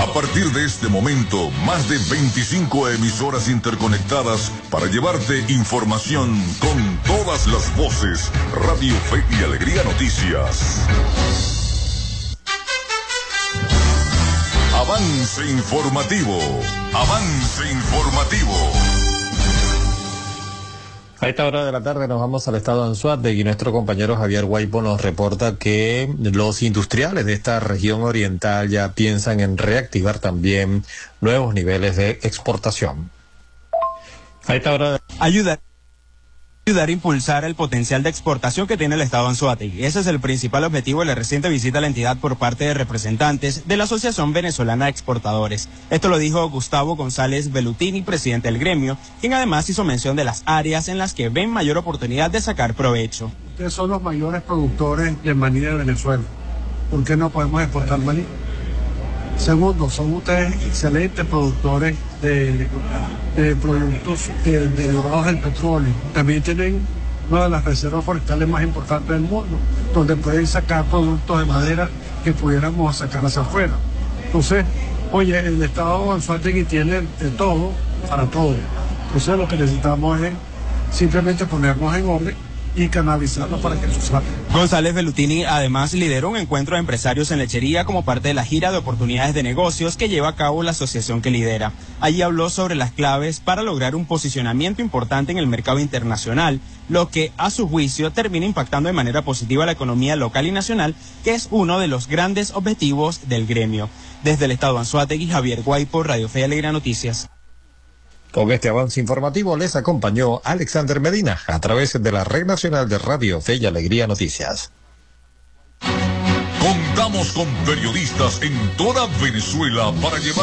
A partir de este momento, más de 25 emisoras interconectadas para llevarte información con todas las voces. Radio Fe y Alegría Noticias. Avance informativo. Avance informativo. A esta hora de la tarde nos vamos al estado de Anzoátegui y nuestro compañero Javier Guaipo nos reporta que los industriales de esta región oriental ya piensan en reactivar también nuevos niveles de exportación. A esta hora ayudar a impulsar el potencial de exportación que tiene el estado de Anzoátegui. Ese es el principal objetivo de la reciente visita a la entidad por parte de representantes de la Asociación Venezolana de Exportadores. Esto lo dijo Gustavo González Bellutini, presidente del gremio, quien además hizo mención de las áreas en las que ven mayor oportunidad de sacar provecho. Ustedes son los mayores productores de maní de Venezuela. ¿Por qué no podemos exportar maní? Segundo, son ustedes excelentes productores de productos derivados del petróleo. También tienen una de las reservas forestales más importantes del mundo, donde pueden sacar productos de madera que pudiéramos sacar hacia afuera. Entonces, oye, el estado de Anzoátegui tiene de todo para todo. Entonces lo que necesitamos es simplemente ponernos en orden y canalizarlo para que eso salga. González Bellutini además lideró un encuentro de empresarios en lechería como parte de la gira de oportunidades de negocios que lleva a cabo la asociación que lidera. Allí habló sobre las claves para lograr un posicionamiento importante en el mercado internacional, lo que a su juicio termina impactando de manera positiva la economía local y nacional, que es uno de los grandes objetivos del gremio. Desde el estado de Anzoátegui, Javier Guaipo, Radio Fe y Alegría Noticias. Con este avance informativo les acompañó Alexander Medina a través de la Red Nacional de Radio Fe y Alegría Noticias. Contamos con periodistas en toda Venezuela para llevar